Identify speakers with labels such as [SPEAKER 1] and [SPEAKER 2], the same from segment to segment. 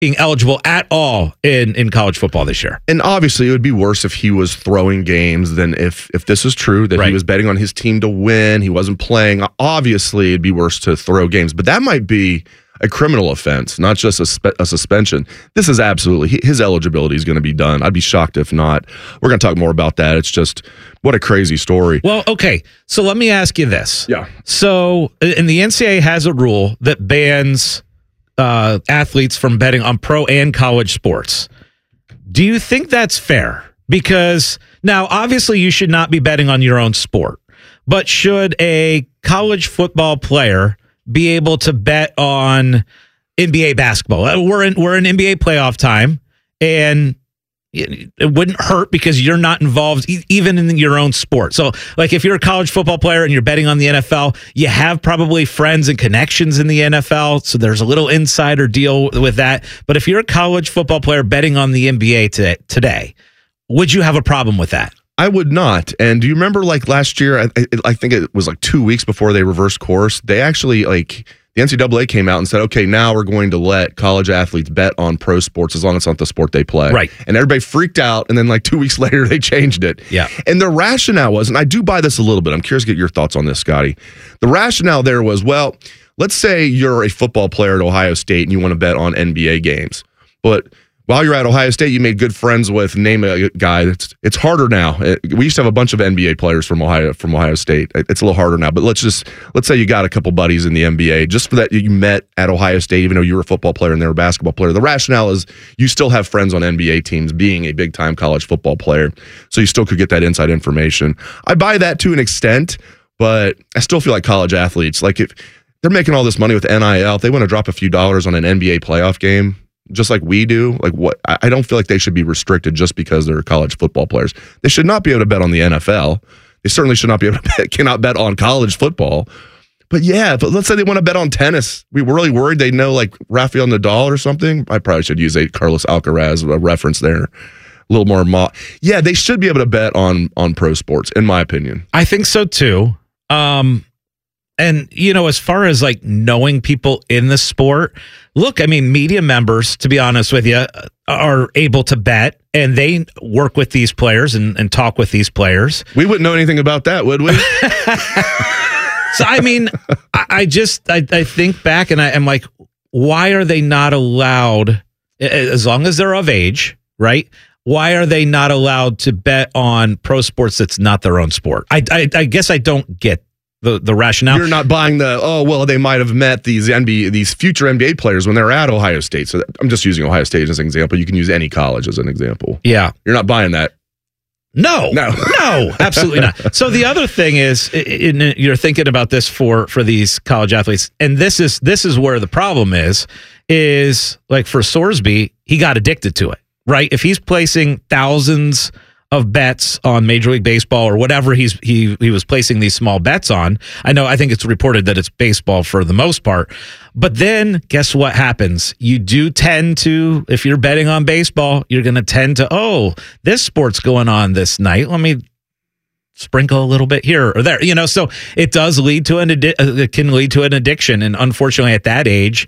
[SPEAKER 1] being eligible at all in college football this year.
[SPEAKER 2] And obviously, it would be worse if he was throwing games than if this is true, that he was betting on his team to win, he wasn't playing. Obviously, it'd be worse to throw games. But that might be a criminal offense, not just a suspension. This is absolutely, his eligibility is going to be done. I'd be shocked if not. We're going to talk more about that. It's just, what a crazy story.
[SPEAKER 1] Well, okay, so let me ask you this.
[SPEAKER 2] Yeah.
[SPEAKER 1] So, and the NCAA has a rule that bans athletes from betting on pro and college sports. Do you think that's fair? Because now, obviously, you should not be betting on your own sport, but should a college football player be able to bet on NBA basketball? We're in NBA playoff time, and it wouldn't hurt because you're not involved even in your own sport. So, like, if you're a college football player and you're betting on the NFL, you have probably friends and connections in the NFL, so there's a little insider deal with that. But if you're a college football player betting on the NBA today, would you have a problem with that?
[SPEAKER 2] I would not. And do you remember, like, last year, I think it was like 2 weeks before they reversed course, they actually, like, the NCAA came out and said, okay, now we're going to let college athletes bet on pro sports as long as it's not the sport they play.
[SPEAKER 1] Right.
[SPEAKER 2] And everybody freaked out, and then like 2 weeks later, they changed it.
[SPEAKER 1] Yeah.
[SPEAKER 2] And the rationale was, and I do buy this a little bit, I'm curious to get your thoughts on this, Scotty. The rationale there was, well, let's say you're a football player at Ohio State and you want to bet on NBA games. But while you're at Ohio State, you made good friends with, name a guy. It's harder now. We used to have a bunch of NBA players from Ohio State. It's a little harder now. But let's say you got a couple buddies in the NBA, just for that you met at Ohio State, even though you were a football player and they were a basketball player. The rationale is you still have friends on NBA teams, being a big time college football player, so you still could get that inside information. I buy that to an extent, but I still feel like college athletes, like if they're making all this money with NIL, if they want to drop a few dollars on an NBA playoff game, just like we do, like what? I don't feel like they should be restricted just because they're college football players. They should not be able to bet on the NFL. They certainly should not be able to cannot bet on college football. But yeah, but let's say they want to bet on tennis. We were really worried they know like Rafael Nadal or something. I probably should use a Carlos Alcaraz a reference there. A little more. Yeah, they should be able to bet on pro sports, in my opinion.
[SPEAKER 1] I think so too. And, you know, as far as like knowing people in the sport, look, I mean, media members, to be honest with you, are able to bet and they work with these players and talk with these players.
[SPEAKER 2] We wouldn't know anything about that, would we?
[SPEAKER 1] So, I mean, I think back and I'm like, why are they not allowed, as long as they're of age, right? Why are they not allowed to bet on pro sports that's not their own sport? I guess I don't get the rationale.
[SPEAKER 2] You're not buying they might have met these future NBA players when they were at Ohio State. So I'm just using Ohio State as an example. You can use any college as an example.
[SPEAKER 1] Yeah.
[SPEAKER 2] You're not buying that.
[SPEAKER 1] No, absolutely not. So the other thing is, you're thinking about this for these college athletes, and this is where the problem is like for Sorsby, he got addicted to it, right? If he's placing thousands of bets on Major League Baseball or whatever he was placing these small bets on. I think it's reported that it's baseball for the most part. But then guess what happens? You do tend to, if you're betting on baseball, you're going to tend to, this sport's going on this night. Let me sprinkle a little bit here or there, so it does lead to it can lead to an addiction. And unfortunately at that age,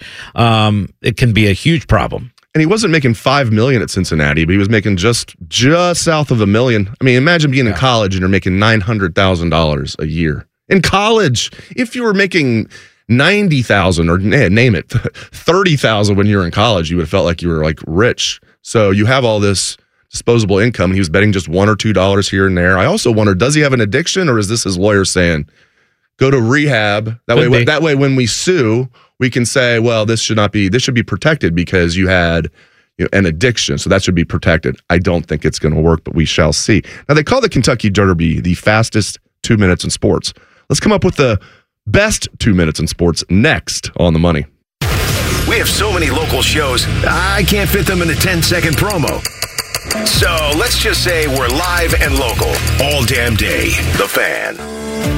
[SPEAKER 1] it can be a huge problem.
[SPEAKER 2] And he wasn't making $5 million at Cincinnati, but he was making just south of $1 million. I mean, imagine being in college and you're making $900,000 a year. In college, if you were making $90,000 or name it, $30,000 when you were in college, you would have felt like you were like rich. So you have all this disposable income. And he was betting just $1 or $2 here and there. I also wonder, does he have an addiction, or is this his lawyer saying, go to rehab? That way, when we sue, we can say, well, this should be protected because you had an addiction. So that should be protected. I don't think it's going to work, but we shall see. Now, they call the Kentucky Derby the fastest 2 minutes in sports. Let's come up with the best 2 minutes in sports next on The Money.
[SPEAKER 3] We have so many local shows, I can't fit them in a 10-second promo. So let's just say we're live and local all damn day. The Fan.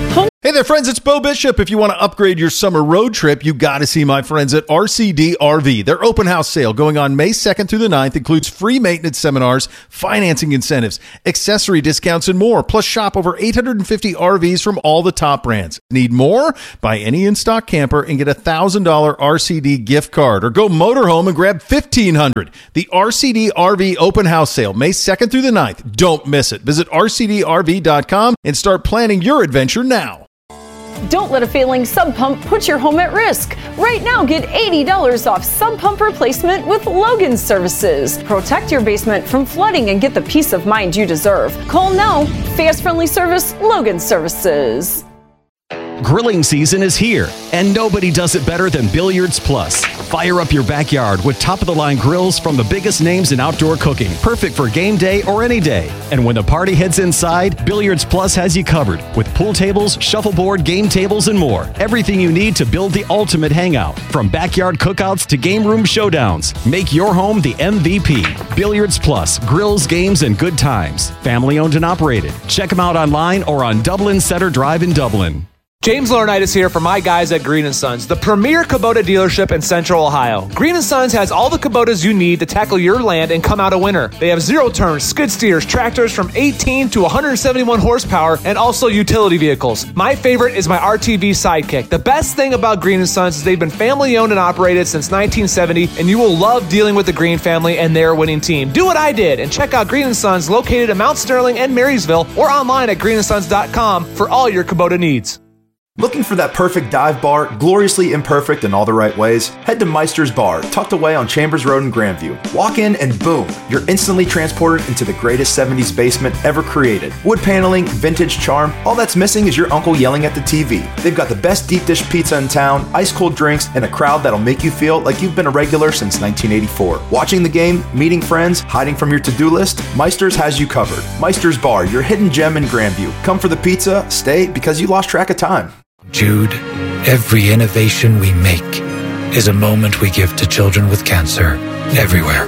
[SPEAKER 4] Hey there, friends. It's Bo Bishop. If you want to upgrade your summer road trip, you got to see my friends at RCD RV. Their open house sale going on May 2nd through the 9th includes free maintenance seminars, financing incentives, accessory discounts, and more. Plus, shop over 850 RVs from all the top brands. Need more? Buy any in-stock camper and get a $1,000 RCD gift card. Or go motorhome and grab $1,500. The RCD RV open house sale, May 2nd through the 9th. Don't miss it. Visit rcdrv.com and start planning your adventure now.
[SPEAKER 5] Don't let a failing sump pump put your home at risk. Right now, get $80 off sump pump replacement with Logan Services. Protect your basement from flooding and get the peace of mind you deserve. Call now. Fast, friendly service, Logan Services.
[SPEAKER 6] Grilling season is here, and nobody does it better than Billiards Plus. Fire up your backyard with top-of-the-line grills from the biggest names in outdoor cooking, perfect for game day or any day. And when the party heads inside, Billiards Plus has you covered with pool tables, shuffleboard, game tables, and more. Everything you need to build the ultimate hangout, from backyard cookouts to game room showdowns. Make your home the MVP. Billiards Plus, grills, games, and good times. Family-owned and operated. Check them out online or on Dublin Center Drive in Dublin.
[SPEAKER 7] James Laurinaitis here for my guys at Green & Sons, the premier Kubota dealership in Central Ohio. Green & Sons has all the Kubotas you need to tackle your land and come out a winner. They have zero-turn, skid steers, tractors from 18 to 171 horsepower, and also utility vehicles. My favorite is my RTV Sidekick. The best thing about Green & Sons is they've been family-owned and operated since 1970, and you will love dealing with the Green family and their winning team. Do what I did and check out Green & Sons located in Mount Sterling and Marysville or online at greenandsons.com for all your Kubota needs.
[SPEAKER 8] Looking for that perfect dive bar, gloriously imperfect in all the right ways? Head to Meister's Bar, tucked away on Chambers Road in Grandview. Walk in and boom, you're instantly transported into the greatest 70s basement ever created. Wood paneling, vintage charm, all that's missing is your uncle yelling at the TV. They've got the best deep dish pizza in town, ice cold drinks, and a crowd that'll make you feel like you've been a regular since 1984. Watching the game, meeting friends, hiding from your to-do list, Meister's has you covered. Meister's Bar, your hidden gem in Grandview. Come for the pizza, stay because you lost track of time.
[SPEAKER 9] Jude, every innovation we make is a moment we give to children with cancer everywhere.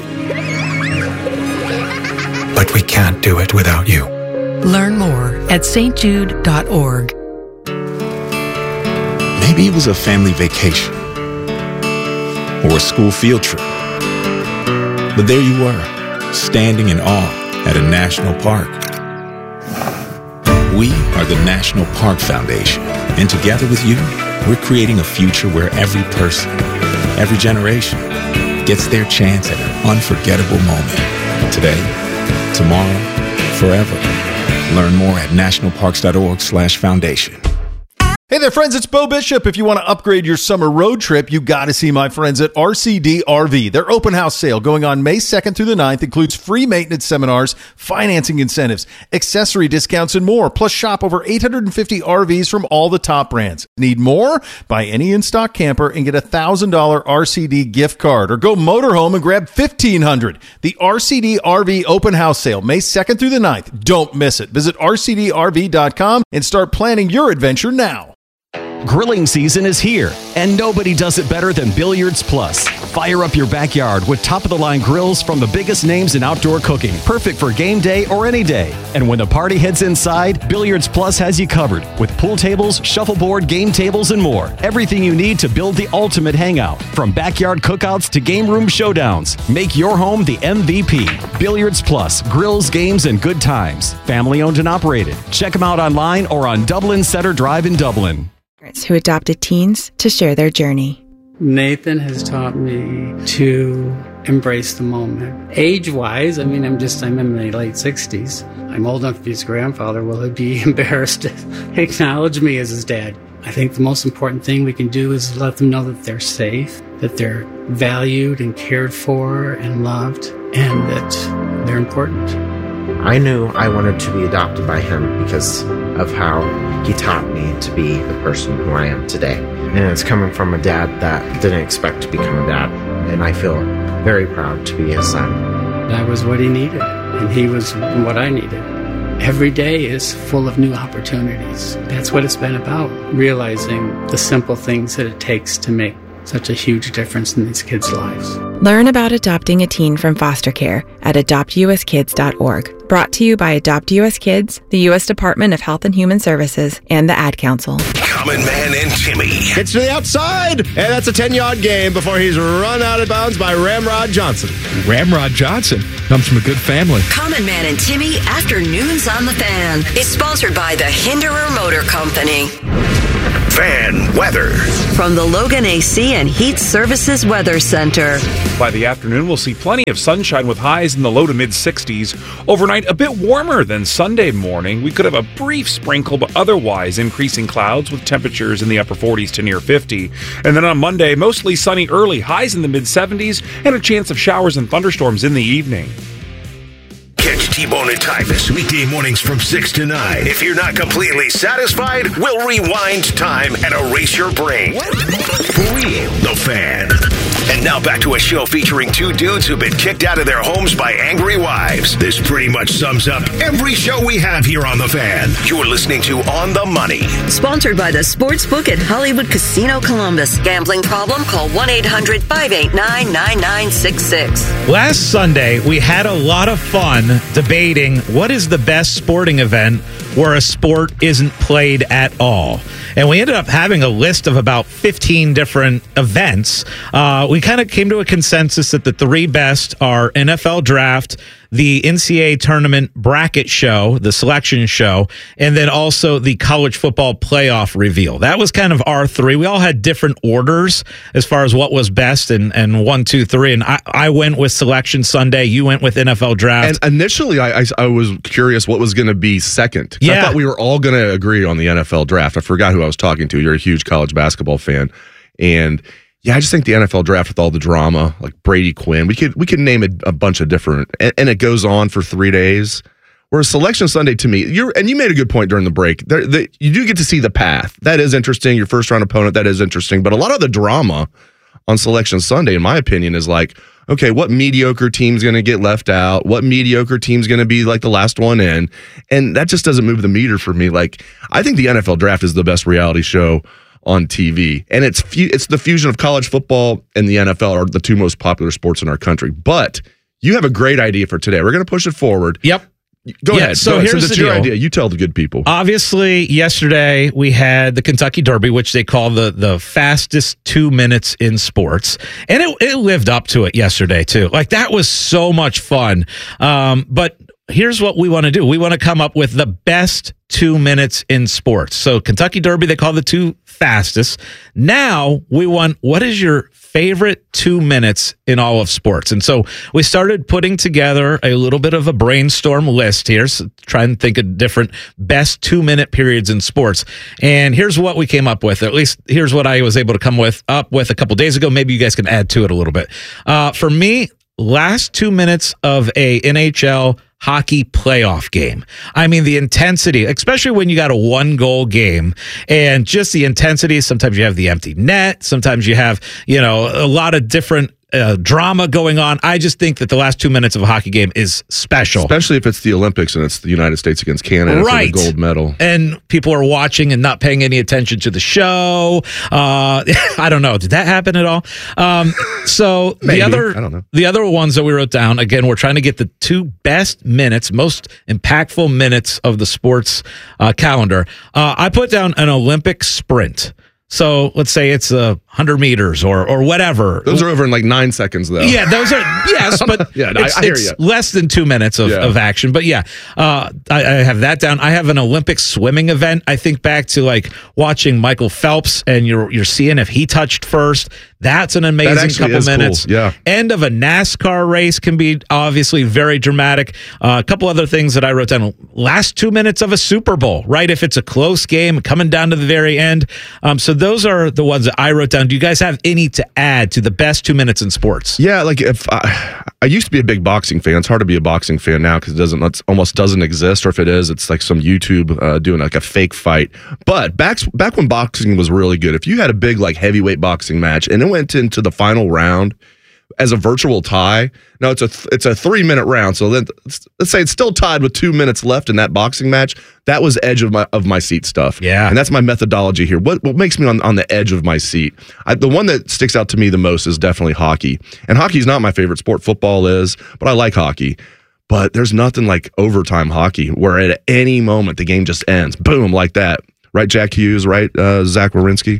[SPEAKER 9] But we can't do it without you.
[SPEAKER 10] Learn more at stjude.org.
[SPEAKER 11] Maybe it was a family vacation or a school field trip. But there you were, standing in awe at a national park. We are the National Park Foundation, and together with you, we're creating a future where every person, every generation, gets their chance at an unforgettable moment. Today, tomorrow, forever. Learn more at nationalparks.org/foundation.
[SPEAKER 4] Hey there, friends. It's Bo Bishop. If you want to upgrade your summer road trip, you got to see my friends at RCD RV. Their open house sale going on May 2nd through the 9th includes free maintenance seminars, financing incentives, accessory discounts, and more. Plus, shop over 850 RVs from all the top brands. Need more? Buy any in-stock camper and get a $1,000 RCD gift card. Or go motorhome and grab $1,500. The RCD RV open house sale, May 2nd through the 9th. Don't miss it. Visit rcdrv.com and start planning your adventure now.
[SPEAKER 6] Grilling season is here, and nobody does it better than Billiards Plus. Fire up your backyard with top-of-the-line grills from the biggest names in outdoor cooking, perfect for game day or any day. And when the party heads inside, Billiards Plus has you covered with pool tables, shuffleboard, game tables, and more. Everything you need to build the ultimate hangout, from backyard cookouts to game room showdowns. Make your home the MVP. Billiards Plus, grills, games, and good times. Family-owned and operated. Check them out online or on Dublin Center Drive in Dublin.
[SPEAKER 12] Who adopted teens to share their journey.
[SPEAKER 13] Nathan has taught me to embrace the moment. Age-wise, I'm in my late 60s. I'm old enough to be his grandfather. Will he be embarrassed to acknowledge me as his dad? I think the most important thing we can do is let them know that they're safe, that they're valued and cared for and loved, and that they're important.
[SPEAKER 14] I knew I wanted to be adopted by him because of how he taught me to be the person who I am today. And it's coming from a dad that didn't expect to become a dad. And I feel very proud to be his son.
[SPEAKER 13] I was what he needed, and he was what I needed. Every day is full of new opportunities. That's what it's been about, realizing the simple things that it takes to make such a huge difference in these kids' lives.
[SPEAKER 12] Learn about adopting a teen from foster care at adoptuskids.org. Brought to you by Adopt US Kids, the U.S. Department of Health and Human Services, and the Ad Council.
[SPEAKER 3] Common Man and Timmy.
[SPEAKER 15] It's to the outside, and that's a 10-yard game before he's run out of bounds by Ramrod Johnson.
[SPEAKER 16] Ramrod Johnson comes from a good family.
[SPEAKER 17] Common Man and Timmy Afternoons on the Fan is sponsored by the Hinderer Motor Company.
[SPEAKER 3] Fan weather.
[SPEAKER 17] From the Logan AC and Heat Services Weather Center.
[SPEAKER 18] By the afternoon, we'll see plenty of sunshine with highs in the low to mid 60s. Overnight, a bit warmer than Sunday morning. We could have a brief sprinkle, but otherwise increasing clouds with temperatures in the upper 40s to near 50. And then on Monday, mostly sunny early, highs in the mid 70s, and a chance of showers and thunderstorms in the evening.
[SPEAKER 3] Catch T-Bone and Tyvus weekday mornings from 6 to 9. If you're not completely satisfied, we'll rewind time and erase your brain. For real, the Fan. And now back to a show featuring two dudes who've been kicked out of their homes by angry wives. This pretty much sums up every show we have here on the Fan. You're listening to On the Money.
[SPEAKER 17] Sponsored by the Sportsbook at Hollywood Casino Columbus. Gambling problem? Call 1-800-589-9966.
[SPEAKER 1] Last Sunday, we had a lot of fun debating what is the best sporting event where a sport isn't played at all. And we ended up having a list of about 15 different events. We kind of came to a consensus that the three best are NFL Draft, the NCAA Tournament Bracket Show, the Selection Show, and then also the College Football Playoff Reveal. That was kind of our three. We all had different orders as far as what was best and 1, 2, 3. And I went with Selection Sunday. You went with NFL Draft.
[SPEAKER 2] And initially, I was curious what was going to be second.
[SPEAKER 1] Yeah.
[SPEAKER 2] I thought we were all going to agree on the NFL Draft. I forgot who I was talking to. You're a huge college basketball fan. And yeah, I just think the NFL Draft with all the drama, like Brady Quinn, we could name a bunch of different, and it goes on for 3 days. Whereas Selection Sunday, to me, you made a good point during the break. You do get to see the path. That is interesting. Your first round opponent, that is interesting. But a lot of the drama on Selection Sunday, in my opinion, is like, okay, what mediocre team's going to get left out? What mediocre team's going to be like the last one in? And that just doesn't move the meter for me. Like, I think the NFL Draft is the best reality show on TV, and it's the fusion of college football and the NFL are the two most popular sports in our country. But you have a great idea for today. We're going to push it forward.
[SPEAKER 1] Yep.
[SPEAKER 2] Go ahead.
[SPEAKER 1] So here's
[SPEAKER 2] Since it's your idea. You tell the good people.
[SPEAKER 1] Obviously, yesterday we had the Kentucky Derby, which they call the fastest 2 minutes in sports, and it lived up to it yesterday too. Like, that was so much fun. But here's what we want to do. We want to come up with the best 2 minutes in sports. So Kentucky Derby, they call the two fastest. Now we want, what is your favorite 2 minutes in all of sports? And so we started putting together a little bit of a brainstorm list here. So try and think of different best 2 minute periods in sports. And here's what we came up with. At least here's what I was able to come up with a couple days ago. Maybe you guys can add to it a little bit. For me, last 2 minutes of a NHL hockey playoff game. I mean, the intensity, especially when you got a 1-goal game, and just the intensity. Sometimes you have the empty net. Sometimes you have, a lot of different drama going on. I just think that the last 2 minutes of a hockey game is special.
[SPEAKER 2] Especially if it's the Olympics and it's the United States against Canada for the gold medal.
[SPEAKER 1] And people are watching and not paying any attention to the show. I don't know. Did that happen at all? So
[SPEAKER 2] Maybe. I don't know.
[SPEAKER 1] The other ones that we wrote down, again, we're trying to get the two best minutes, most impactful minutes of the sports calendar. I put down an Olympic sprint. So let's say it's 100 meters or whatever.
[SPEAKER 2] Those are over in like 9 seconds, though.
[SPEAKER 1] Yeah, those are, yes, but
[SPEAKER 2] yeah, I hear you.
[SPEAKER 1] Less than 2 minutes of action. But yeah, I have that down. I have an Olympic swimming event. I think back to like watching Michael Phelps, and you're seeing if he touched first. That's an amazing couple minutes.
[SPEAKER 2] Cool. Yeah.
[SPEAKER 1] End of a NASCAR race can be obviously very dramatic. A couple other things that I wrote down. Last 2 minutes of a Super Bowl, right? If it's a close game coming down to the very end. So those are the ones that I wrote down. Do you guys have any to add to the best 2 minutes in sports?
[SPEAKER 2] Yeah, like if I used to be a big boxing fan. It's hard to be a boxing fan now because it almost doesn't exist, or if it is, it's like some YouTube doing like a fake fight. But back when boxing was really good, if you had a big like heavyweight boxing match and it went into the final round, as a virtual tie. No, it's a 3-minute round. So then let's say it's still tied with 2 minutes left in that boxing match. That was edge of my seat stuff.
[SPEAKER 1] Yeah.
[SPEAKER 2] And that's my methodology here. What makes me on the edge of my seat? The one that sticks out to me the most is definitely hockey. And hockey's not my favorite sport. Football is, but I like hockey. But there's nothing like overtime hockey where at any moment the game just ends. Boom, like that. Right, Jack Hughes, right, Zach Werenski.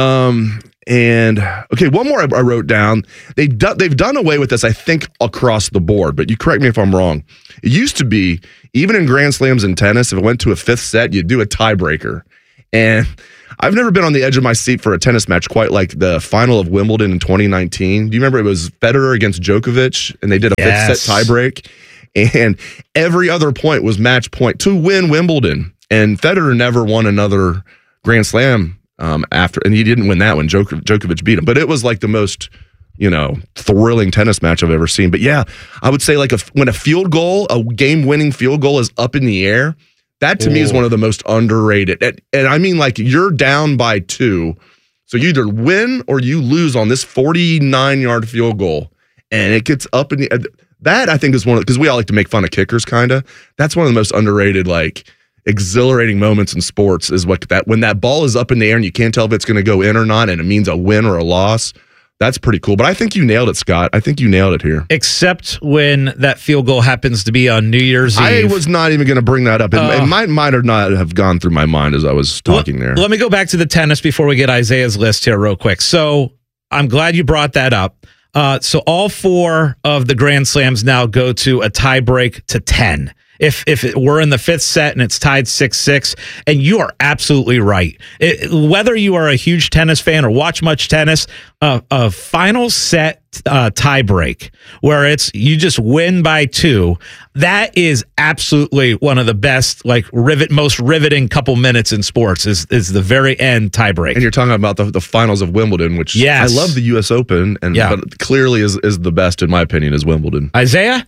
[SPEAKER 2] And okay, one more I wrote down. They've done away with this, I think, across the board. But you correct me if I'm wrong. It used to be, even in Grand Slams in tennis, if it went to a fifth set, you'd do a tiebreaker. And I've never been on the edge of my seat for a tennis match quite like the final of Wimbledon in 2019. Do you remember it was Federer against Djokovic, and they did a fifth set tiebreak? And every other point was match point to win Wimbledon. And Federer never won another Grand Slam after, and he didn't win that one. Djokovic beat him, but it was like the most, thrilling tennis match I've ever seen. But yeah, I would say like when a field goal, a game-winning field goal is up in the air, that to me is one of the most underrated. And I mean, like, you're down by 2, so you either win or you lose on this 49-yard field goal, and it gets up in the. That I think is one of, because we all like to make fun of kickers, kind of. That's one of the most underrated, like, exhilarating moments in sports is when that ball is up in the air and you can't tell if it's going to go in or not, and it means a win or a loss. That's pretty cool. But I think you nailed it, Scott. I think you nailed it here.
[SPEAKER 1] Except when that field goal happens to be on New Year's Eve.
[SPEAKER 2] I was not even going to bring that up. It might or not have gone through my mind as I was talking there.
[SPEAKER 1] Let me go back to the tennis before we get Isaiah's list here real quick. So I'm glad you brought that up. So all 4 of the Grand Slams now go to a tie break to 10. If we're in the 5th set and it's tied 6-6, and you are absolutely right. Whether you are a huge tennis fan or watch much tennis, a final set tie break where it's you just win by 2, that is absolutely one of the best, like most riveting couple minutes in sports is the very end tie break.
[SPEAKER 2] And you're talking about the finals of Wimbledon, which
[SPEAKER 1] yes.
[SPEAKER 2] I love the U.S. Open, but clearly is the best in my opinion is Wimbledon.
[SPEAKER 1] Isaiah?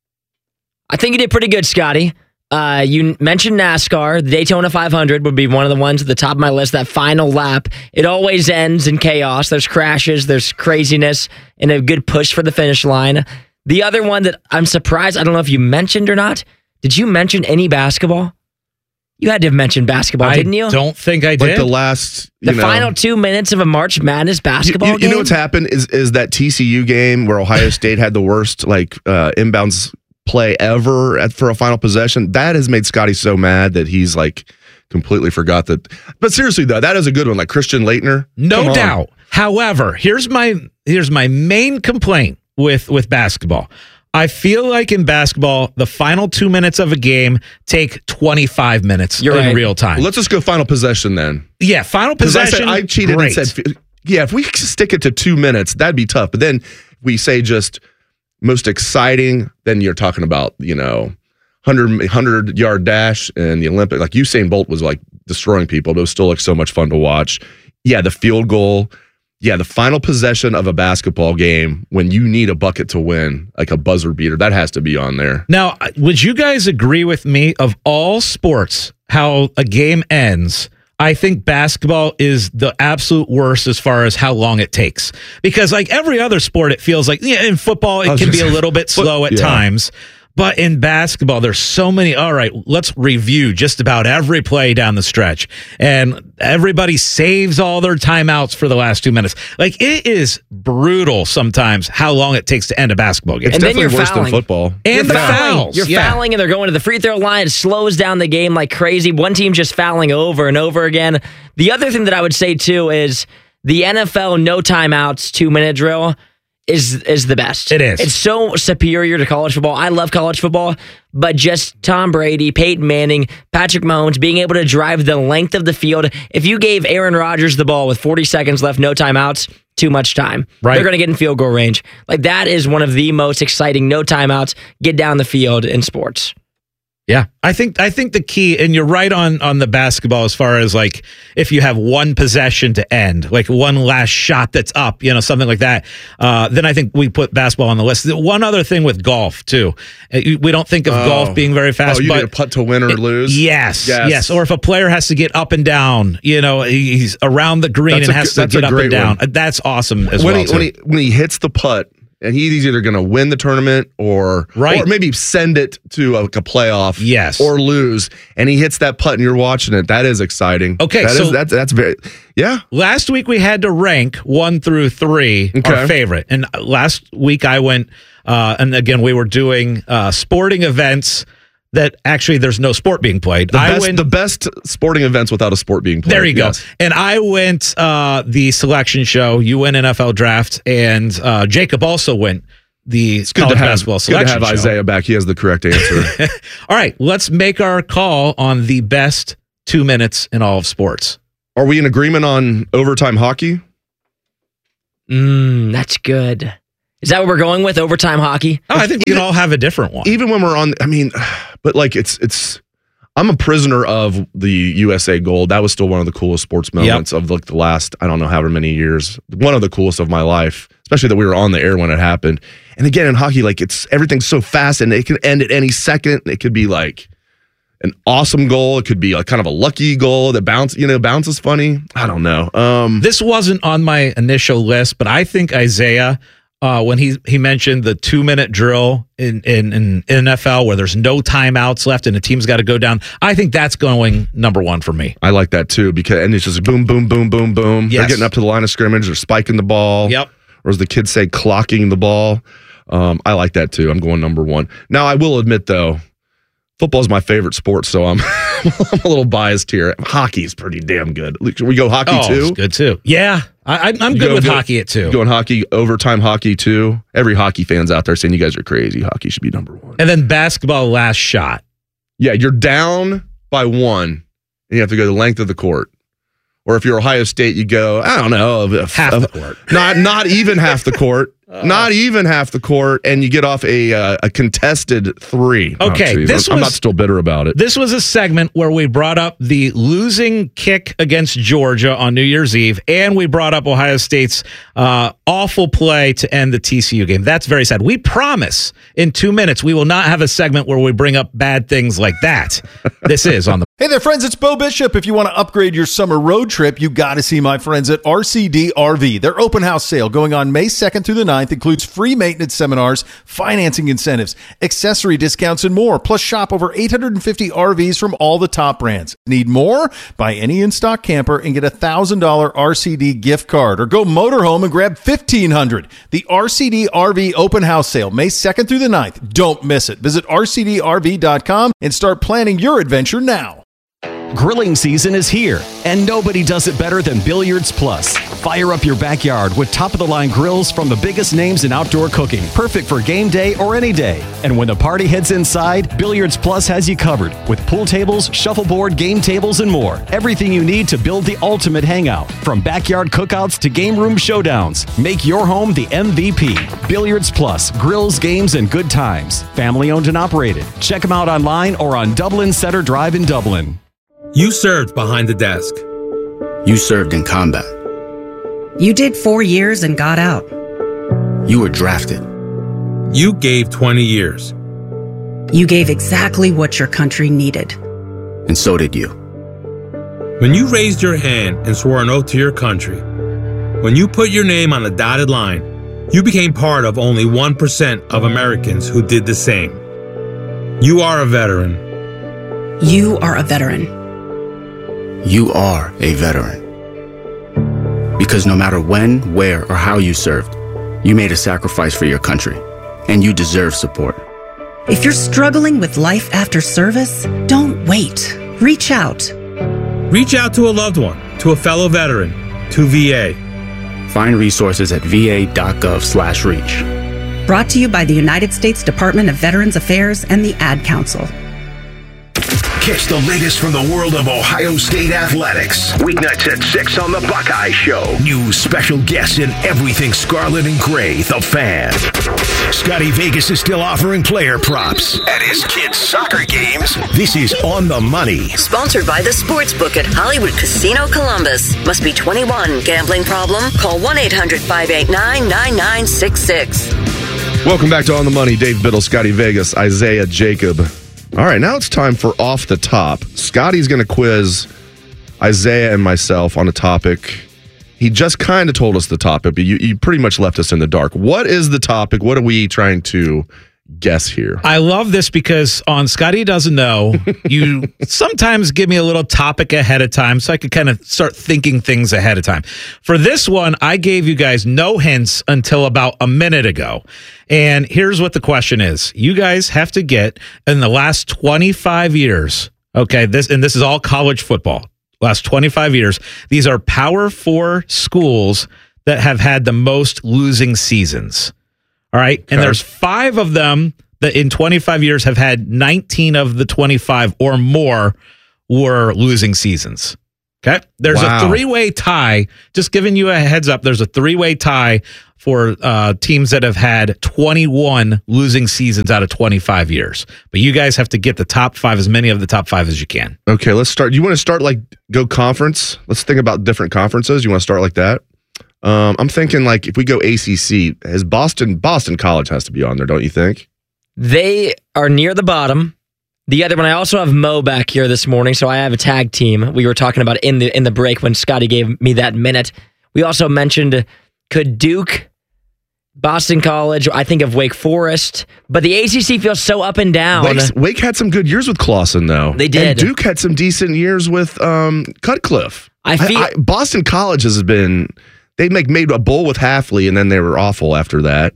[SPEAKER 19] I think you did pretty good, Scotty. You mentioned NASCAR. The Daytona 500 would be one of the ones at the top of my list. That final lap, it always ends in chaos. There's crashes, there's craziness, and a good push for the finish line. The other one that I'm surprised, I don't know if you mentioned or not. Did you mention any basketball? You had to have mentioned basketball, didn't you?
[SPEAKER 1] I don't think I did.
[SPEAKER 2] Like the last,
[SPEAKER 19] final 2 minutes of a March Madness basketball game?
[SPEAKER 2] You know what's happened is that TCU game where Ohio State had the worst inbounds play ever for a final possession. That has made Scotty so mad that he's like completely forgot that. But seriously though, that is a good one. Like Christian Laettner,
[SPEAKER 1] no doubt. However, here's my main complaint with basketball. I feel like in basketball, the final 2 minutes of a game take 25 minutes in real time.
[SPEAKER 2] Well, let's just go final possession then.
[SPEAKER 1] Yeah, final possession.
[SPEAKER 2] I cheated and said, if we stick it to 2 minutes, that'd be tough. But then we say just most exciting, then you're talking about, 100-yard dash and the Olympic. Like Usain Bolt was like destroying people, but it was still like so much fun to watch. Yeah, the field goal. Yeah, the final possession of a basketball game when you need a bucket to win, like a buzzer beater, that has to be on there.
[SPEAKER 1] Now, would you guys agree with me, of all sports, how a game ends, I think basketball is the absolute worst as far as how long it takes. Because like every other sport, it feels like, in football, it can be a little bit slow at times. But in basketball, there's so many. All right, let's review just about every play down the stretch. And everybody saves all their timeouts for the last 2 minutes. Like, it is brutal sometimes how long it takes to end a basketball game.
[SPEAKER 2] It's definitely worse than football.
[SPEAKER 1] And the fouls.
[SPEAKER 19] You're fouling and they're going to the free throw line. It slows down the game like crazy. One team just fouling over and over again. The other thing that I would say, too, is the NFL no timeouts 2-minute drill is the best.
[SPEAKER 1] It is.
[SPEAKER 19] It's so superior to college football. I love college football, but just Tom Brady, Peyton Manning, Patrick Mahomes being able to drive the length of the field. If you gave Aaron Rodgers the ball with 40 seconds left, no timeouts, too much time.
[SPEAKER 1] Right.
[SPEAKER 19] They're going to get in field goal range. Like, that is one of the most exciting no timeouts, get down the field in sports.
[SPEAKER 1] Yeah, I think the key, and you're right on the basketball as far as like if you have one possession to end, like one last shot that's up, something like that. Then I think we put basketball on the list. One other thing with golf too, we don't think of golf being very fast.
[SPEAKER 2] You
[SPEAKER 1] but
[SPEAKER 2] need a putt to win or lose.
[SPEAKER 1] Yes. Or if a player has to get up and down, he's around the green and has to get up and down. That's awesome as well.
[SPEAKER 2] When he hits the putt and he's either going to win the tournament or maybe send it to a playoff, or lose, and he hits that putt and you're watching it. That is exciting.
[SPEAKER 1] Okay,
[SPEAKER 2] that's very
[SPEAKER 1] Last week we had to rank 1 through 3 our favorite, and last week I went, and again we were doing sporting events that actually there's no sport being played.
[SPEAKER 2] The best sporting events without a sport being played.
[SPEAKER 1] There you go. And I went the selection show. You went NFL draft, and Jacob also went the college basketball selection show.
[SPEAKER 2] Good to have Isaiah back. He has the correct answer.
[SPEAKER 1] All right, let's make our call on the best 2 minutes in all of sports.
[SPEAKER 2] Are we in agreement on overtime hockey?
[SPEAKER 19] That's good. Is that what we're going with, overtime hockey?
[SPEAKER 1] Oh, I think we can all have a different one.
[SPEAKER 2] Even when we're on, but like it's. I'm a prisoner of the USA gold. That was still one of the coolest sports moments of like the last, I don't know, however many years. One of the coolest of my life, especially that we were on the air when it happened. And again, in hockey, like everything's so fast and it can end at any second. It could be like an awesome goal. It could be like kind of a lucky goal that bounces funny. I don't know.
[SPEAKER 1] This wasn't on my initial list, but I think Isaiah, when he mentioned the 2-minute drill in NFL where there's no timeouts left and the team's got to go down, I think that's going number 1 for me.
[SPEAKER 2] I like that too, and it's just boom, boom, boom, boom, boom. Yes. They're getting up to the line of scrimmage, they're spiking the ball.
[SPEAKER 1] Yep.
[SPEAKER 2] Or as the kids say, clocking the ball. I like that too. I'm going number 1. Now, I will admit though, football is my favorite sport, so I'm a little biased here. Hockey is pretty damn good. Should we go hockey too?
[SPEAKER 1] It's good too. Yeah, I'm good with hockey at 2.
[SPEAKER 2] Going hockey, overtime hockey too. Every hockey fan's out there saying you guys are crazy. Hockey should be number 1.
[SPEAKER 1] And then basketball, last shot.
[SPEAKER 2] Yeah, you're down by 1, and you have to go the length of the court. Or if you're Ohio State, you go, I don't know,
[SPEAKER 1] half the court.
[SPEAKER 2] Not even half the court. Not even half the court, and you get off a contested 3.
[SPEAKER 1] Okay,
[SPEAKER 2] I'm not still bitter about it.
[SPEAKER 1] This was a segment where we brought up the losing kick against Georgia on New Year's Eve, and we brought up Ohio State's awful play to end the TCU game. That's very sad. We promise in 2 minutes we will not have a segment where we bring up bad things like that. This is on the.
[SPEAKER 4] Hey there, friends. It's Bo Bishop. If you want to upgrade your summer road trip, you got to see my friends at RCD RV. Their open house sale going on May 2nd through the 9th includes free maintenance seminars, financing incentives, accessory discounts, and more. Plus, shop over 850 RVs from all the top brands. Need more? Buy any in-stock camper and get a $1,000 RCD gift card. Or go motorhome and grab $1,500. The RCD RV open house sale, May 2nd through the 9th. Don't miss it. Visit rcdrv.com and start planning your adventure now.
[SPEAKER 6] Grilling season is here, and nobody does it better than Billiards Plus. Fire up your backyard with top-of-the-line grills from the biggest names in outdoor cooking, perfect for game day or any day. And when the party heads inside, Billiards Plus has you covered with pool tables, shuffleboard, game tables, and more. Everything you need to build the ultimate hangout, from backyard cookouts to game room showdowns. Make your home the MVP. Billiards Plus, grills, games, and good times. Family owned and operated. Check them out online or on Dublin Center Drive in Dublin.
[SPEAKER 20] You served behind the desk. You served in combat.
[SPEAKER 21] You did 4 years and got out.
[SPEAKER 20] You were drafted. You gave 20 years.
[SPEAKER 21] You gave exactly what your country needed.
[SPEAKER 20] And so did you. When you raised your hand and swore an oath to your country, when you put your name on a dotted line, you became part of only 1% of Americans who did the same. You are a veteran.
[SPEAKER 21] You are a veteran.
[SPEAKER 20] You are a veteran. Because no matter when, where, or how you served, you made a sacrifice for your country, and you deserve support.
[SPEAKER 21] If you're struggling with life after service, don't wait. Reach out.
[SPEAKER 20] Reach out to a loved one, to a fellow veteran, to VA. Find resources at va.gov/reach.
[SPEAKER 21] Brought to you by the United States Department of Veterans Affairs and the Ad Council.
[SPEAKER 3] Catch the latest from the world of Ohio State athletics. Weeknights at 6 on the Buckeye Show. New special guests in everything scarlet and gray, the Fan. Scotty Vegas is still offering player props at his kids' soccer games. This is On the Money.
[SPEAKER 17] Sponsored by the Sportsbook at Hollywood Casino Columbus. Must be 21. Gambling problem? Call 1-800-589-9966.
[SPEAKER 2] Welcome back to On the Money. Dave Biddle, Scotty Vegas, Isaiah Jacob. All right, now it's time for Off the Top. Scotty's going to quiz Isaiah and myself on a topic, He just kind of told us the topic, but you pretty much left us in the dark. What is the topic? What are we trying to guess here?
[SPEAKER 1] I love this because on Scotty Doesn't Know, you sometimes give me a little topic ahead of time so I could kind of start thinking things ahead of time. For this one, I gave you guys no hints until about a minute ago. And here's what the question is. You guys have to get in the last 25 years, okay, this is all college football. Last 25 years, these are Power 4 schools that have had the most losing seasons. All right. Okay. And there's 5 of them that in 25 years have had 19 of the 25 or more were losing seasons. Okay. There's a 3-way tie. Just giving you a heads up. There's a 3-way tie for teams that have had 21 losing seasons out of 25 years. But you guys have to get the top 5, as many of the top 5 as you can.
[SPEAKER 2] Okay. Let's start. You want to start go conference? Let's think about different conferences. You want to start like that? I'm thinking if we go ACC, as Boston College has to be on there, don't you think?
[SPEAKER 19] They are near the bottom. The other one, I also have Mo back here this morning, so I have a tag team. We were talking about in the break when Scotty gave me that minute. We also mentioned could Duke, Boston College, I think of Wake Forest, but the ACC feels so up and down.
[SPEAKER 2] Wake had some good years with Clawson, though.
[SPEAKER 19] They did.
[SPEAKER 2] And Duke had some decent years with Cutcliffe. Boston College has been. They made a bowl with Hafley, and then they were awful after that.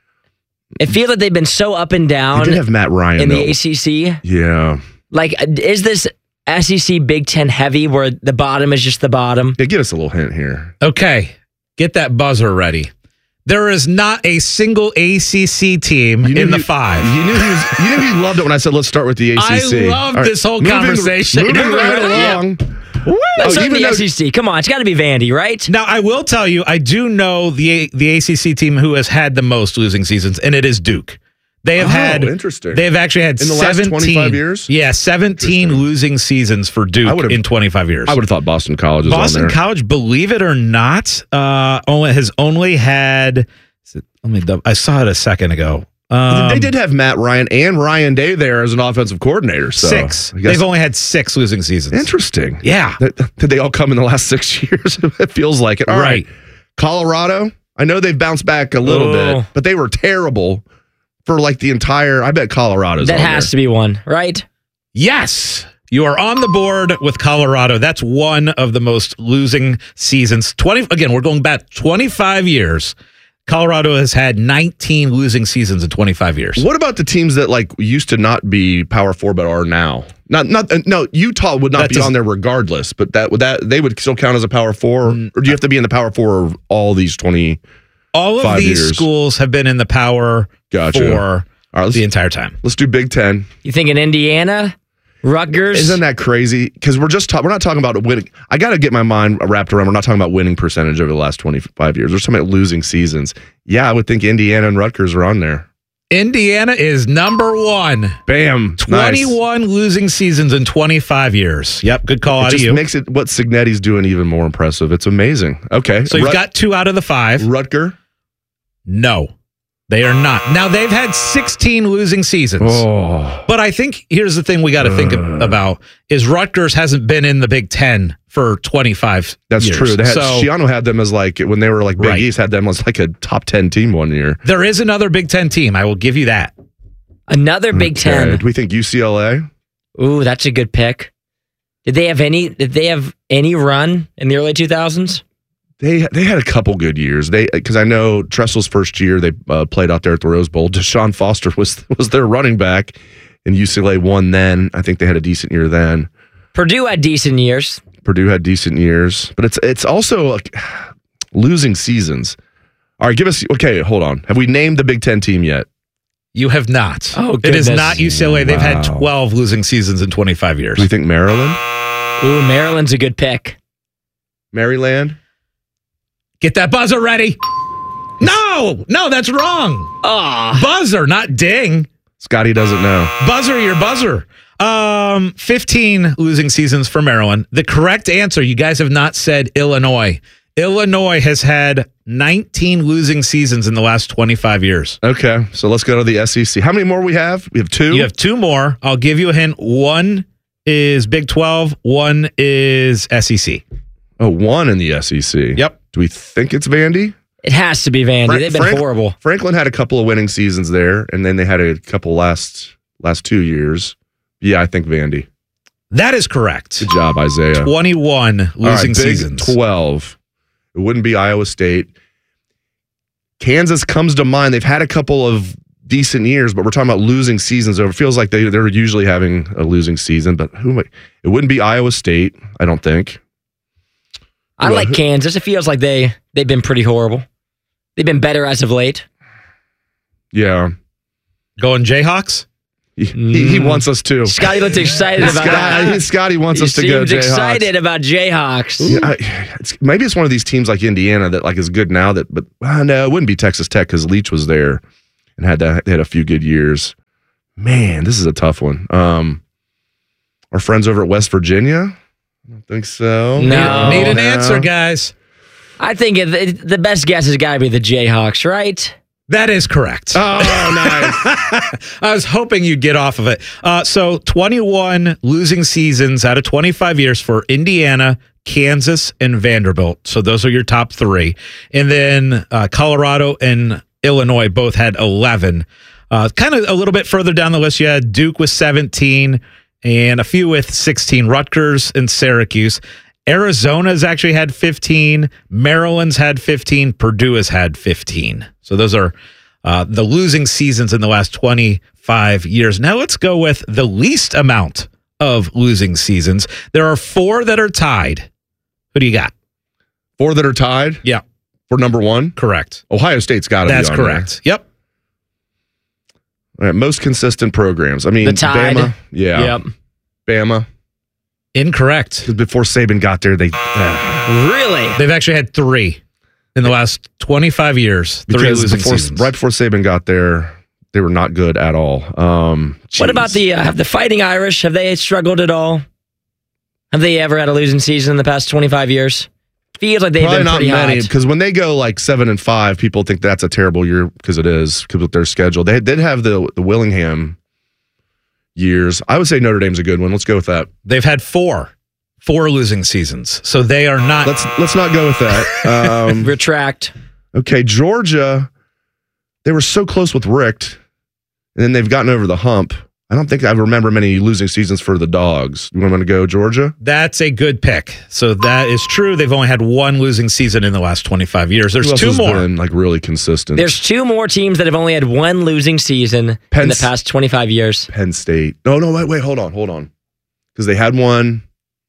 [SPEAKER 19] I feel that they've been so up and down.
[SPEAKER 2] They did have Matt Ryan
[SPEAKER 19] in the ACC.
[SPEAKER 2] Yeah.
[SPEAKER 19] Is this SEC Big Ten heavy where the bottom is just the bottom?
[SPEAKER 2] Yeah, give us a little hint here.
[SPEAKER 1] Okay. Get that buzzer ready. There is not a single ACC team in the 5.
[SPEAKER 2] You knew he loved it when I said, let's start with the ACC.
[SPEAKER 1] I love this whole conversation.
[SPEAKER 2] Moving right along.
[SPEAKER 19] Yeah. Let's start with the SEC. Come on, it's got to be Vandy, right?
[SPEAKER 1] Now, I will tell you, I do know the ACC team who has had the most losing seasons, and it is Duke. They have had.
[SPEAKER 2] Interesting.
[SPEAKER 1] They have actually had
[SPEAKER 2] in the
[SPEAKER 1] 17,
[SPEAKER 2] last 25 years.
[SPEAKER 1] Yeah, 17 losing seasons for Duke in 25 years.
[SPEAKER 2] I would have thought Boston College was on there.
[SPEAKER 1] Boston College, believe it or not, has only had. I saw it a second ago.
[SPEAKER 2] They did have Matt Ryan and Ryan Day there as an offensive coordinator. So
[SPEAKER 1] 6. They've only had 6 losing seasons.
[SPEAKER 2] Interesting.
[SPEAKER 1] Yeah.
[SPEAKER 2] Did they all come in the last 6 years? It feels like it. All right. Colorado, I know they've bounced back a little bit, but they were terrible for the entire. I bet Colorado's
[SPEAKER 19] that
[SPEAKER 2] on
[SPEAKER 19] has
[SPEAKER 2] there.
[SPEAKER 19] To be one, right?
[SPEAKER 1] Yes. You are on the board with Colorado. That's one of the most losing seasons. Again, we're going back 25 years. Colorado has had 19 losing seasons in 25 years.
[SPEAKER 2] What about the teams that used to not be Power 4 but are now? No, Utah would not be on there regardless, but that they would still count as a Power 4, or do you have to be in the Power 4 of all these 20?
[SPEAKER 1] All of these schools have been in the Power 4 the entire time.
[SPEAKER 2] Let's do Big Ten.
[SPEAKER 19] You think in Indiana? Rutgers?
[SPEAKER 2] Isn't that crazy? Because we're not talking about winning. I got to get my mind wrapped around. We're not talking about winning percentage over the last 25 years. We're talking about losing seasons. Yeah, I would think Indiana and Rutgers are on there.
[SPEAKER 1] Indiana is number 1.
[SPEAKER 2] Bam.
[SPEAKER 1] 21 losing seasons in 25 years. Yep, good call out of you.
[SPEAKER 2] It just makes what Cignetti's doing even more impressive. It's amazing. Okay.
[SPEAKER 1] So you've got 2 out of the 5.
[SPEAKER 2] Rutger?
[SPEAKER 1] No. They are not. Now, they've had 16 losing seasons. But I think here's the thing we got to think about is Rutgers hasn't been in the Big Ten for 25
[SPEAKER 2] That's
[SPEAKER 1] years.
[SPEAKER 2] true. Schiano had them as when they were Big East, had them as a top 10 team one year.
[SPEAKER 1] There is another Big Ten team. I will give you that.
[SPEAKER 19] Another Big Ten.
[SPEAKER 2] Do we think UCLA?
[SPEAKER 19] Ooh, that's a good pick. Did they have any run in the early 2000s?
[SPEAKER 2] They had a couple good years. Because I know Tressel's first year they played out there at the Rose Bowl. Deshaun Foster was their running back, and UCLA won then. I think they had a decent year then.
[SPEAKER 19] Purdue had decent years.
[SPEAKER 2] But it's also losing seasons. All right, hold on. Have we named the Big Ten team yet?
[SPEAKER 1] You have not.
[SPEAKER 19] Oh,
[SPEAKER 1] goodness. It is not UCLA. They've had 12 losing seasons in 25 years.
[SPEAKER 2] Do we think Maryland?
[SPEAKER 19] Ooh, Maryland's a good pick.
[SPEAKER 2] Maryland?
[SPEAKER 1] Get that buzzer ready. No, that's wrong. Buzzer, not ding.
[SPEAKER 2] Scotty doesn't know.
[SPEAKER 1] Buzzer, your buzzer. 15 losing seasons for Maryland. The correct answer, you guys have not said Illinois. Illinois has had 19 losing seasons in the last 25 years.
[SPEAKER 2] Okay, so let's go to the SEC. How many more we have? We have 2?
[SPEAKER 1] You have 2 more. I'll give you a hint. 1 is Big 12. 1 is SEC.
[SPEAKER 2] Oh, one in the SEC.
[SPEAKER 1] Yep.
[SPEAKER 2] Do we think it's Vandy?
[SPEAKER 19] It has to be Vandy. They've been horrible.
[SPEAKER 2] Franklin had a couple of winning seasons there, and then they had a couple last 2 years. Yeah, I think Vandy.
[SPEAKER 1] That is correct.
[SPEAKER 2] Good job, Isaiah.
[SPEAKER 1] 21 losing
[SPEAKER 2] Big
[SPEAKER 1] seasons.
[SPEAKER 2] 12. It wouldn't be Iowa State. Kansas comes to mind. They've had a couple of decent years, but we're talking about losing seasons. So it feels like they're usually having a losing season, but it wouldn't be Iowa State, I don't think.
[SPEAKER 19] I like Kansas. It feels like they've been pretty horrible. They've been better as of late.
[SPEAKER 2] Yeah.
[SPEAKER 1] Going Jayhawks?
[SPEAKER 2] He wants us to.
[SPEAKER 19] Scotty looks excited about that.
[SPEAKER 2] Scotty wants us to go Jayhawks.
[SPEAKER 19] He seems excited about Jayhawks.
[SPEAKER 2] Yeah, maybe it's one of these teams like Indiana that like is good now. But no, it wouldn't be Texas Tech because Leach was there and they had a few good years. Man, this is a tough one. Our friends over at West Virginia? I don't think so.
[SPEAKER 19] No.
[SPEAKER 1] Need an answer, guys.
[SPEAKER 19] I think the best guess has got to be the Jayhawks, right?
[SPEAKER 1] That is correct.
[SPEAKER 2] Oh, nice.
[SPEAKER 1] I was hoping you'd get off of it. So 21 losing seasons out of 25 years for Indiana, Kansas, and Vanderbilt. So those are your top three. And then Colorado and Illinois both had 11. Kind of a little bit further down the list, you had Duke with 17 and a few with 16, Rutgers and Syracuse. Arizona's actually had 15. Maryland's had 15. Purdue has had 15. So those are the losing seasons in the last 25 years. Now let's go with the least amount of losing seasons. There are 4 that are tied. Who do you got?
[SPEAKER 2] 4 that are tied?
[SPEAKER 1] Yeah.
[SPEAKER 2] For number 1?
[SPEAKER 1] Correct.
[SPEAKER 2] Ohio State's got to be on
[SPEAKER 1] That's correct.
[SPEAKER 2] there.
[SPEAKER 1] Yep.
[SPEAKER 2] All right, most consistent programs. I mean,
[SPEAKER 19] The Tide.
[SPEAKER 2] Bama. Yeah.
[SPEAKER 19] Yep.
[SPEAKER 2] Bama.
[SPEAKER 1] Incorrect.
[SPEAKER 2] Because before Saban got there,
[SPEAKER 19] Really?
[SPEAKER 1] They've actually had 3 in the last 25 years. 3 losing seasons.
[SPEAKER 2] Right before Saban got there, they were not good at all.
[SPEAKER 19] What about the Fighting Irish? Have they struggled at all? Have they ever had a losing season in the past 25 years? Feels like they've
[SPEAKER 2] Probably
[SPEAKER 19] been
[SPEAKER 2] not
[SPEAKER 19] pretty
[SPEAKER 2] many,
[SPEAKER 19] hot.
[SPEAKER 2] because when they go like 7-5, people think that's a terrible year because it is, because of their schedule. They did have the Willingham years. I would say Notre Dame's a good one. Let's go with that.
[SPEAKER 1] They've had 4 losing seasons. So they are not.
[SPEAKER 2] Let's not go with that.
[SPEAKER 19] Retract.
[SPEAKER 2] Okay, Georgia, they were so close with Richt, and then they've gotten over the hump. I don't think I remember many losing seasons for the Dogs. You want to go Georgia?
[SPEAKER 1] That's a good pick. So that is true. They've only had 1 losing season in the last 25 years. There's
[SPEAKER 2] Who else
[SPEAKER 1] 2
[SPEAKER 2] has
[SPEAKER 1] more.
[SPEAKER 2] been, like really consistent.
[SPEAKER 19] There's 2 more teams that have only had 1 losing season in the past 25 years.
[SPEAKER 2] Penn State. No, wait, hold on. Because they had one.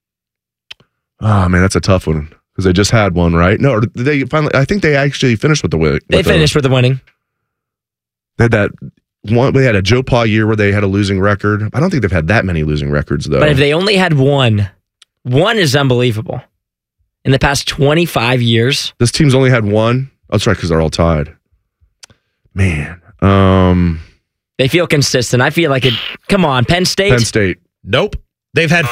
[SPEAKER 2] Oh man, that's a tough one. Because they just had one, right? No, or did they finally? I think they actually finished with the win.
[SPEAKER 19] They finished with the winning.
[SPEAKER 2] They had that one. They had a Joe Pa year where they had a losing record. I don't think they've had that many losing records though.
[SPEAKER 19] But if they only had 1 is unbelievable. In the past 25 years,
[SPEAKER 2] this team's only had 1. Oh, that's right, because they're all tied. Man,
[SPEAKER 19] they feel consistent. I feel like it. Come on, Penn State.
[SPEAKER 2] Penn State.
[SPEAKER 1] Nope. They've had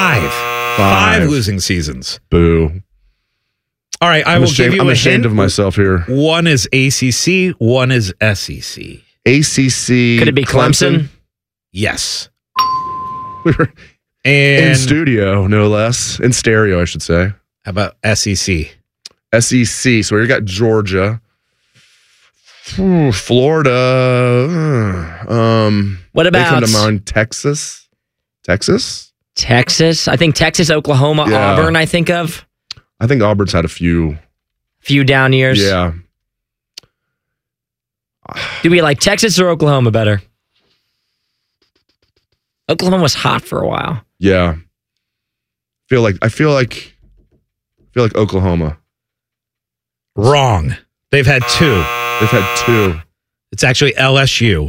[SPEAKER 1] 5 losing seasons.
[SPEAKER 2] Boo.
[SPEAKER 1] All right, I will give you
[SPEAKER 2] I'm
[SPEAKER 1] a
[SPEAKER 2] ashamed
[SPEAKER 1] hint.
[SPEAKER 2] of myself here.
[SPEAKER 1] 1 is ACC, 1 is SEC.
[SPEAKER 2] ACC.
[SPEAKER 19] Could it be Clemson?
[SPEAKER 1] Yes.
[SPEAKER 2] We were in studio, no less. In stereo, I should say.
[SPEAKER 1] How about SEC?
[SPEAKER 2] SEC. So we got Georgia. Florida.
[SPEAKER 19] What about?
[SPEAKER 2] They come to mind. Texas.
[SPEAKER 19] Texas. I think Texas, Oklahoma,
[SPEAKER 2] Yeah.
[SPEAKER 19] Auburn. I think of
[SPEAKER 2] I think Auburn's had a few
[SPEAKER 19] down years.
[SPEAKER 2] Yeah.
[SPEAKER 19] Do we like Texas or Oklahoma better? Oklahoma was hot for a while.
[SPEAKER 2] Yeah. I feel like Oklahoma.
[SPEAKER 1] Wrong. They've had 2.
[SPEAKER 2] They've had 2.
[SPEAKER 1] It's actually LSU.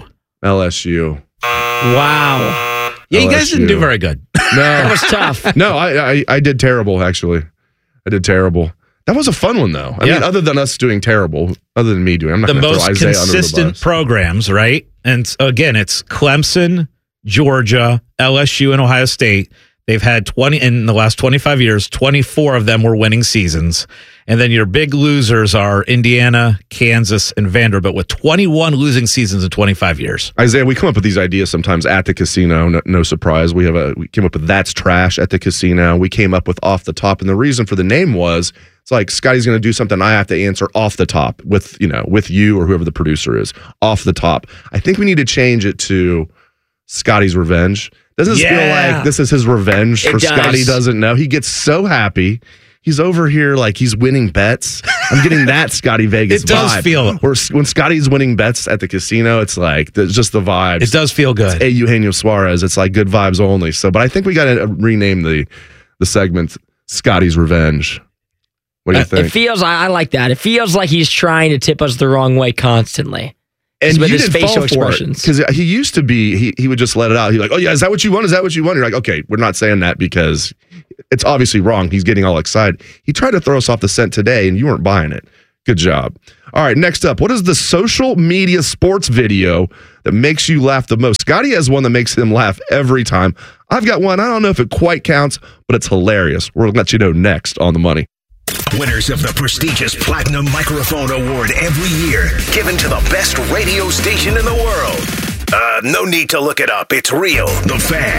[SPEAKER 19] Wow.
[SPEAKER 1] Yeah, you guys didn't do very good.
[SPEAKER 2] No.
[SPEAKER 19] That was tough.
[SPEAKER 2] No, I did terrible, actually. I did terrible. That was a fun one, though. I mean, other than us doing terrible, other than me doing, I'm not
[SPEAKER 1] The
[SPEAKER 2] going to throw
[SPEAKER 1] most
[SPEAKER 2] Isaiah under the
[SPEAKER 1] consistent
[SPEAKER 2] bus.
[SPEAKER 1] programs, right? And again, it's Clemson, Georgia, LSU, and Ohio State. They've had 20 in the last 25 years, 24 of them were winning seasons. And then your big losers are Indiana, Kansas, and Vanderbilt with 21 losing seasons in 25 years.
[SPEAKER 2] Isaiah, we come up with these ideas sometimes at the casino. No surprise. We came up with That's Trash at the casino. We came up with Off the Top. And the reason for the name was, it's like Scotty's going to do something I have to answer off the top with you or whoever the producer is. Off the top. I think we need to change it to Scotty's Revenge. Doesn't this feel like this is his revenge for Scotty doesn't know? He gets so happy. He's over here like he's winning bets. I'm getting that Scotty Vegas vibe.
[SPEAKER 1] It does feel.
[SPEAKER 2] When Scotty's winning bets at the casino, it's like just the vibes.
[SPEAKER 1] It does feel good.
[SPEAKER 2] It's Eugenio Suarez. It's like good vibes only. So, but I think we got to rename the segment Scotty's Revenge. What do you think?
[SPEAKER 19] It feels. I like that. It feels like he's trying to tip us the wrong way constantly.
[SPEAKER 2] And
[SPEAKER 19] with
[SPEAKER 2] you
[SPEAKER 19] his
[SPEAKER 2] didn't
[SPEAKER 19] facial
[SPEAKER 2] fall for
[SPEAKER 19] expressions.
[SPEAKER 2] Because he used to be, he would just let it out. He's like, oh yeah, is that what you want? Is that what you want? You're like, okay, we're not saying that because it's obviously wrong. He's getting all excited. He tried to throw us off the scent today and you weren't buying it. Good job. All right, next up, what is the social media sports video that makes you laugh the most? Scotty has one that makes him laugh every time. I've got one. I don't know if it quite counts, but it's hilarious. We'll let you know next on The Money.
[SPEAKER 3] Winners of the prestigious Platinum Microphone Award every year, given to the best radio station in the world. No need to look it up. It's real. The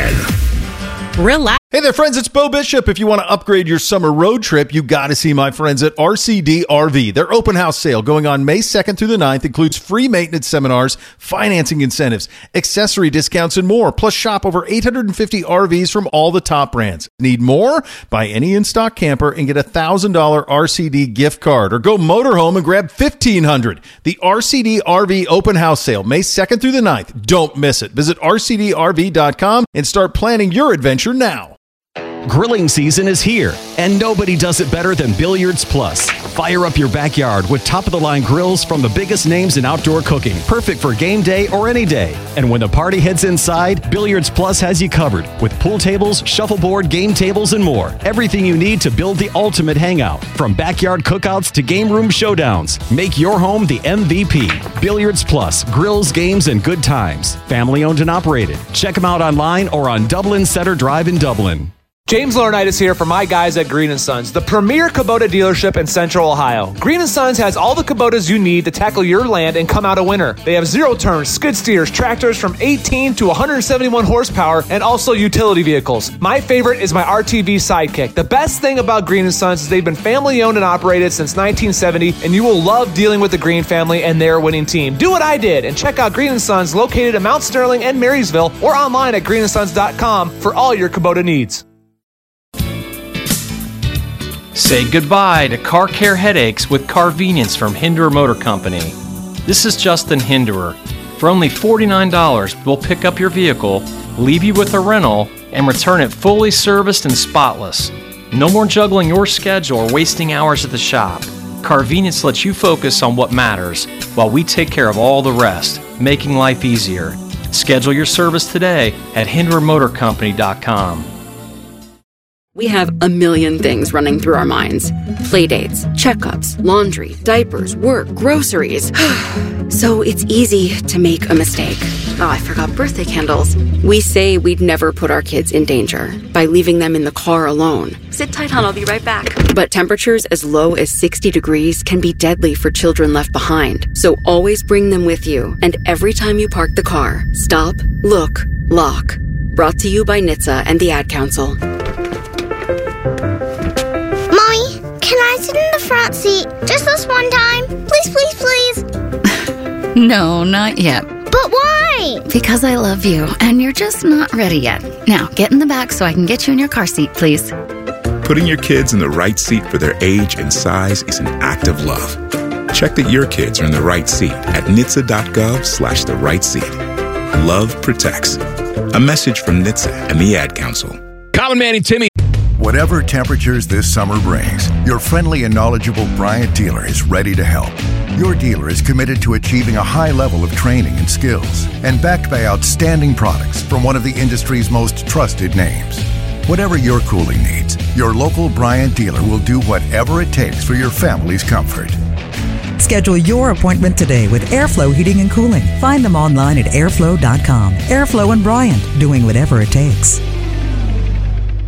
[SPEAKER 3] Fan.
[SPEAKER 10] Relax.
[SPEAKER 4] Hey there, friends. It's Bo Bishop. If you want to upgrade your summer road trip, you got to see my friends at RCD RV. Their open house sale going on May 2nd through the 9th includes free maintenance seminars, financing incentives, accessory discounts, and more. Plus, shop over 850 RVs from all the top brands. Need more? Buy any in-stock camper and get a $1,000 RCD gift card. Or go motorhome and grab $1,500. The RCD RV open house sale, May 2nd through the 9th. Don't miss it. Visit rcdrv.com and start planning your adventure now.
[SPEAKER 6] Grilling season is here, and nobody does it better than Billiards Plus. Fire up your backyard with top-of-the-line grills from the biggest names in outdoor cooking, perfect for game day or any day. And when the party heads inside, Billiards Plus has you covered with pool tables, shuffleboard, game tables, and more. Everything you need to build the ultimate hangout. From backyard cookouts to game room showdowns, make your home the MVP. Billiards Plus, grills, games, and good times. Family owned and operated. Check them out online or on Dublin Center Drive in Dublin.
[SPEAKER 7] James Laurinaitis here for my guys at Green & Sons, the premier Kubota dealership in Central Ohio. Green & Sons has all the Kubotas you need to tackle your land and come out a winner. They have zero-turn skid steers, tractors from 18 to 171 horsepower, and also utility vehicles. My favorite is my RTV Sidekick. The best thing about Green & Sons is they've been family-owned and operated since 1970, and you will love dealing with the Green family and their winning team. Do what I did and check out Green & Sons located in Mount Sterling and Marysville or online at greenandsons.com for all your Kubota needs.
[SPEAKER 5] Say goodbye to car care headaches with Carvenience from Hinderer Motor Company. This is Justin Hinderer. For only $49, we'll pick up your vehicle, leave you with a rental, and return it fully serviced and spotless. No more juggling your schedule or wasting hours at the shop. Carvenience lets you focus on what matters while we take care of all the rest, making life easier. Schedule your service today at HindererMotorCompany.com.
[SPEAKER 22] We have a million things running through our minds. Playdates, checkups, laundry, diapers, work, groceries. So it's easy to make a mistake. Oh, I forgot birthday candles. We say we'd never put our kids in danger by leaving them in the car alone.
[SPEAKER 23] Sit tight, hon, I'll be right back.
[SPEAKER 22] But temperatures as low as 60 degrees can be deadly for children left behind. So always bring them with you. And every time you park the car, stop, look, lock. Brought to you by NHTSA and the Ad Council.
[SPEAKER 24] Can I sit in the front seat just this one time? Please, please, please.
[SPEAKER 23] No, not yet.
[SPEAKER 24] But why?
[SPEAKER 23] Because I love you, and you're just not ready yet. Now, get in the back so I can get you in your car seat, please.
[SPEAKER 11] Putting your kids in the right seat for their age and size is an act of love. Check that your kids are in the right seat at NHTSA.gov/the right seat. Love protects. A message from NHTSA and the Ad Council.
[SPEAKER 25] Common Man and Timmy.
[SPEAKER 26] Whatever temperatures this summer brings, your friendly and knowledgeable Bryant dealer is ready to help. Your dealer is committed to achieving a high level of training and skills and backed by outstanding products from one of the industry's most trusted names. Whatever your cooling needs, your local Bryant dealer will do whatever it takes for your family's comfort.
[SPEAKER 27] Schedule your appointment today with Airflow Heating and Cooling. Find them online at airflow.com. Airflow and Bryant, doing whatever it takes.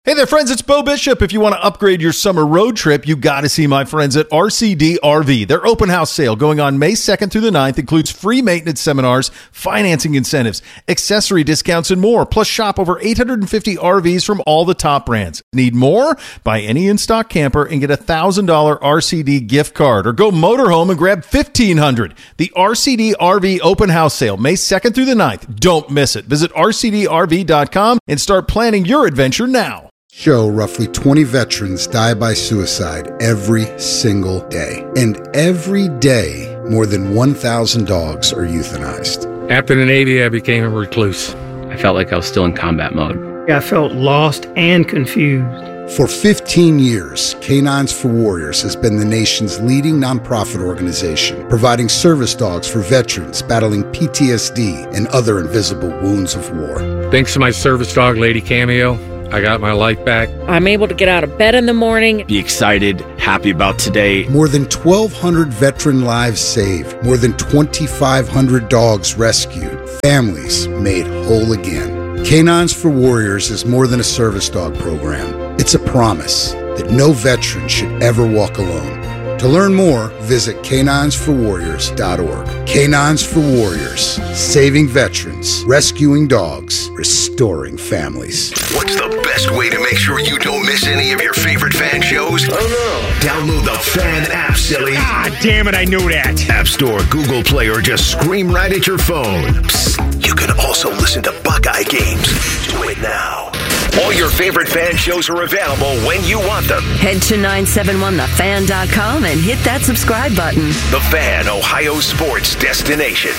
[SPEAKER 4] Hey there, friends. It's Bo Bishop. If you want to upgrade your summer road trip, you got to see my friends at RCD RV. Their open house sale going on May 2nd through the 9th includes free maintenance seminars, financing incentives, accessory discounts, and more. Plus, shop over 850 RVs from all the top brands. Need more? Buy any in-stock camper and get a $1,000 RCD gift card. Or go motorhome and grab $1,500. The RCD RV open house sale, May 2nd through the 9th. Don't miss it. Visit rcdrv.com and start planning your adventure now.
[SPEAKER 8] Show roughly 20 veterans die by suicide every single day. And every day, more than 1,000 dogs are euthanized.
[SPEAKER 9] After the Navy, I became a recluse.
[SPEAKER 12] I felt like I was still in combat mode.
[SPEAKER 13] I felt lost and confused.
[SPEAKER 8] For 15 years, Canines for Warriors has been the nation's leading nonprofit organization, providing service dogs for veterans battling PTSD and other invisible wounds of war.
[SPEAKER 9] Thanks to my service dog, Lady Cameo, I got my life back.
[SPEAKER 14] I'm able to get out of bed in the morning.
[SPEAKER 15] Be excited, happy about today.
[SPEAKER 8] More than 1,200 veteran lives saved. More than 2,500 dogs rescued. Families made whole again. Canines for Warriors is more than a service dog program. It's a promise that no veteran should ever walk alone. To learn more, visit caninesforwarriors.org. Canines for Warriors, saving veterans, rescuing dogs, restoring families.
[SPEAKER 3] What's the best way to make sure you don't miss any of your favorite fan shows? Oh no. Download the Fan app, silly.
[SPEAKER 25] Ah, damn it, I knew that.
[SPEAKER 3] App Store, Google Play, or just scream right at your phone. Psst, you can also listen to Buckeye games. Do it now. All your favorite fan shows are available when you want them.
[SPEAKER 17] Head to 971thefan.com and hit that subscribe button.
[SPEAKER 3] The Fan, Ohio sports destination.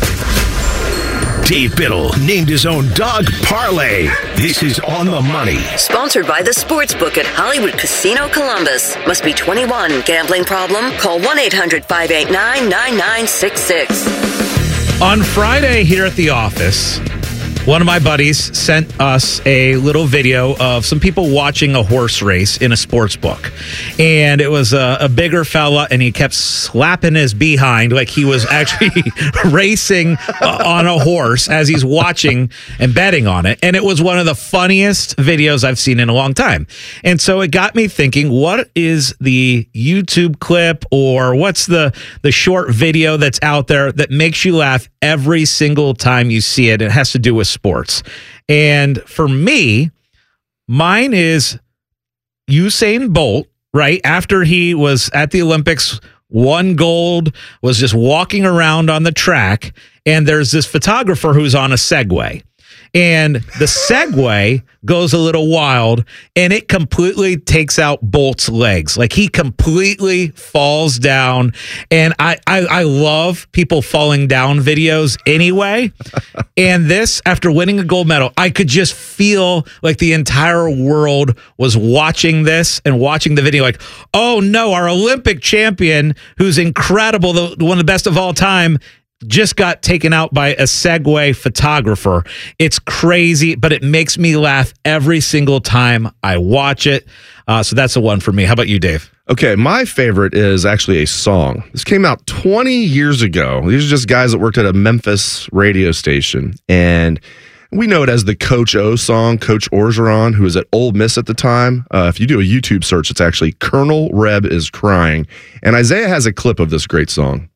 [SPEAKER 3] Dave Biddle named his own dog Parlay. This is On the Money.
[SPEAKER 17] Sponsored by the Sportsbook at Hollywood Casino Columbus. Must be 21. Gambling problem? Call 1-800-589-9966.
[SPEAKER 1] On Friday here at the office, one of my buddies sent us a little video of some people watching a horse race in a sports book. And it was a bigger fella, and he kept slapping his behind like he was actually racing on a horse as he's watching and betting on it. And it was one of the funniest videos I've seen in a long time. And so it got me thinking, what is the YouTube clip or what's the short video that's out there that makes you laugh every single time you see it? It has to do with sports. And for me, mine is Usain Bolt, right? After he was at the Olympics, won gold, was just walking around on the track, and there's this photographer who's on a Segway. And the Segway goes a little wild, and it completely takes out Bolt's legs. Like, he completely falls down. And I love people falling down videos anyway. And this, after winning a gold medal, I could just feel like the entire world was watching this and watching the video like, oh no, our Olympic champion, who's incredible, one of the best of all time, just got taken out by a Segway photographer. It's crazy, but it makes me laugh every single time I watch it. So that's the one for me. How about you, Dave?
[SPEAKER 2] Okay, my favorite is actually a song. This came out 20 years ago. These are just guys that worked at a Memphis radio station, and we know it as the Coach O song, Coach Orgeron, who was at Ole Miss at the time. If you do a YouTube search, it's actually Colonel Reb is Crying. And Isaiah has a clip of this great song.